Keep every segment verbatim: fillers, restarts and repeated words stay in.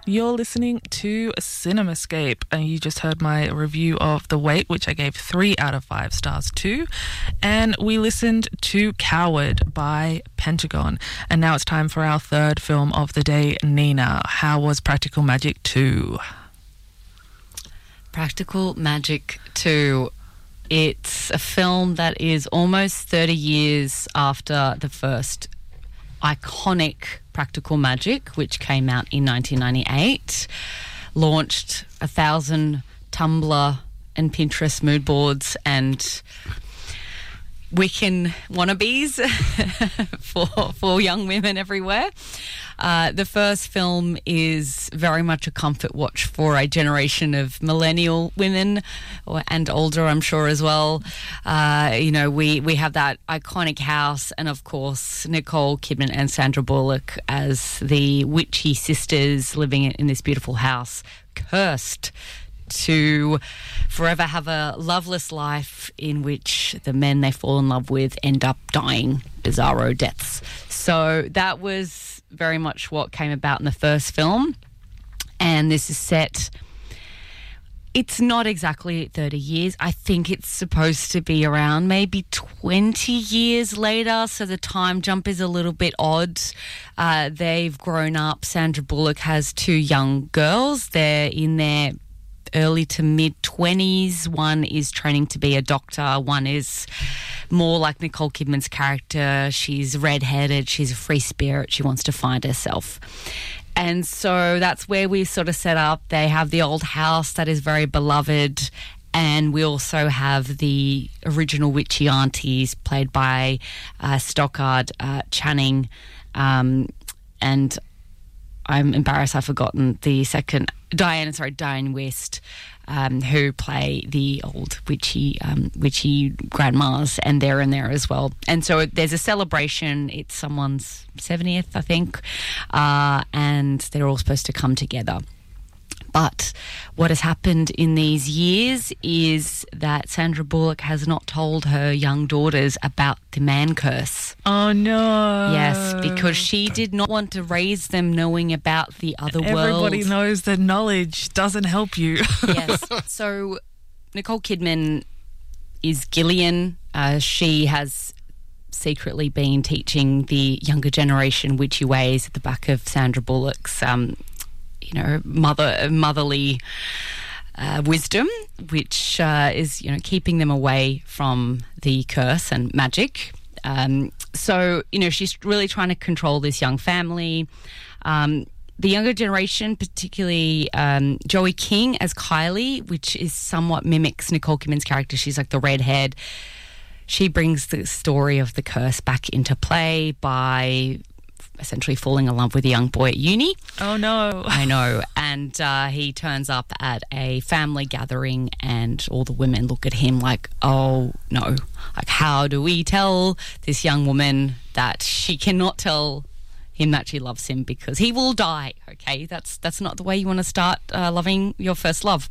You're listening to CinemaScape, and you just heard my review of The Wait, which I gave three out of five stars to, and we listened to Coward by Pentagon. And now it's time for our third film of the day. Nina, how was Practical Magic two? Practical Magic two. It's a film that is almost thirty years after the first iconic Practical Magic, which came out in nineteen ninety-eight, launched a thousand Tumblr and Pinterest mood boards and Wiccan wannabes for for young women everywhere. Uh, the first film is very much a comfort watch for a generation of millennial women, or, and older, I'm sure, as well. Uh, you know, we, we have that iconic house, and of course Nicole Kidman and Sandra Bullock as the witchy sisters living in this beautiful house, cursed to forever have a loveless life in which the men they fall in love with end up dying bizarro deaths. So that was very much what came about in the first film. And this is set, it's not exactly thirty years. I think it's supposed to be around maybe twenty years later, so the time jump is a little bit odd. Uh, they've grown up. Sandra Bullock has two young girls. They're in their early to mid-twenties. One is training to be a doctor. One is more like Nicole Kidman's character. She's redheaded. She's a free spirit. She wants to find herself. And so that's where we sort of set up. They have the old house that is very beloved, and we also have the original witchy aunties played by uh, Stockard uh, Channing, um, and I'm embarrassed I've forgotten the second, Diane, sorry, Diane West, um, who play the old witchy um, witchy grandmas, and they're in there as well. And so there's a celebration. It's someone's seventieth, I think, uh, and they're all supposed to come together. But what has happened in these years is that Sandra Bullock has not told her young daughters about the man curse. Oh, no. Yes, because she did not want to raise them knowing about the other world. Everybody knows that knowledge doesn't help you. Yes. So Nicole Kidman is Gillian. Uh, she has secretly been teaching the younger generation witchy ways at the back of Sandra Bullock's um you know, mother motherly uh, wisdom, which uh, is, you know, keeping them away from the curse and magic. Um, so, you know, she's really trying to control this young family. Um, the younger generation, particularly um, Joey King as Kylie, which is somewhat mimics Nicole Kidman's character. She's like the redhead. She brings the story of the curse back into play by essentially falling in love with a young boy at uni. Oh, no. I know. And uh, he turns up at a family gathering, and all the women look at him like, oh, no. Like, how do we tell this young woman that she cannot tell him that she loves him, because he will die, okay? That's, that's not the way you want to start uh, loving your first love.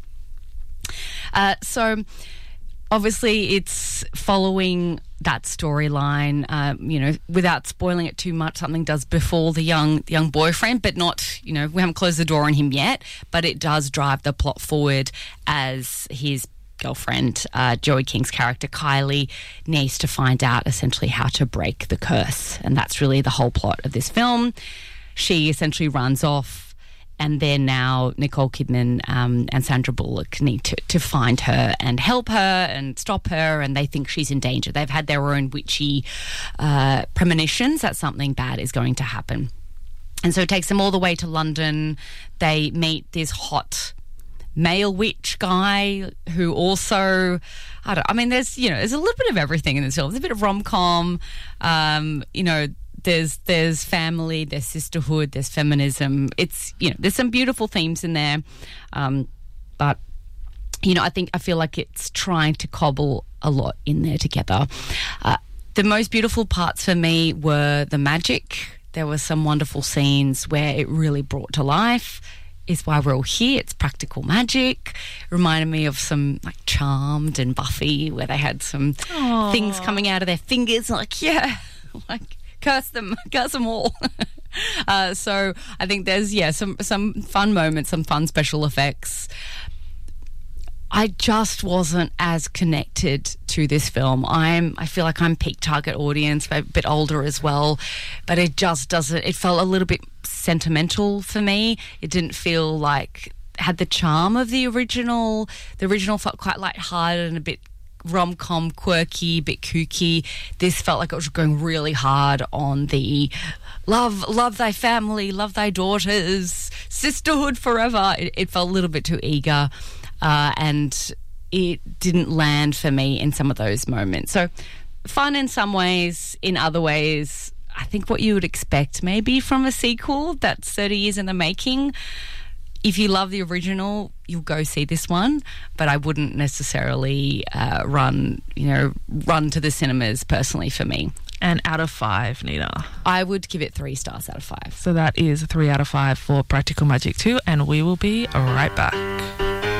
Uh, so obviously it's following that storyline, um, you know, without spoiling it too much. Something does befall the young the young boyfriend, but not, you know, we haven't closed the door on him yet, but it does drive the plot forward as his girlfriend, uh, Joey King's character, Kylie, needs to find out essentially how to break the curse. And that's really the whole plot of this film. She essentially runs off, and then now Nicole Kidman um, and Sandra Bullock need to, to find her and help her and stop her, and they think she's in danger. They've had their own witchy uh, premonitions that something bad is going to happen. And so it takes them all the way to London. They meet this hot male witch guy who also, I don't I mean, there's, you know, there's a little bit of everything in this film. There's a bit of rom-com, um, you know, There's there's family, there's sisterhood, there's feminism. It's, you know, there's some beautiful themes in there, um, but you know, I think I feel like it's trying to cobble a lot in there together. Uh, the most beautiful parts for me were the magic. There were some wonderful scenes where it really brought to life. Is why we're all here. It's practical magic. Reminded me of some like Charmed and Buffy, where they had some Aww. things coming out of their fingers. Like, yeah, like curse them, curse them all. uh, so I think there's, yeah, some, some fun moments, some fun special effects. I just wasn't as connected to this film. I'm, I feel like I'm peak target audience, a bit older as well, but it just doesn't, it felt a little bit sentimental for me. It didn't feel like, had the charm of the original. The original felt quite lighthearted and a bit rom-com, quirky, a bit kooky. This felt like it was going really hard on the love, love thy family, love thy daughters, sisterhood forever. It, it felt a little bit too eager. Uh, and it didn't land for me in some of those moments. So fun in some ways, in other ways, I think what you would expect maybe from a sequel that's thirty years in the making. If you love the original, you'll go see this one, but I wouldn't necessarily uh, run, you know, run to the cinemas personally for me. And out of five, Nina? I would give it three stars out of five. So that is a three out of five for Practical Magic two, and we will be right back.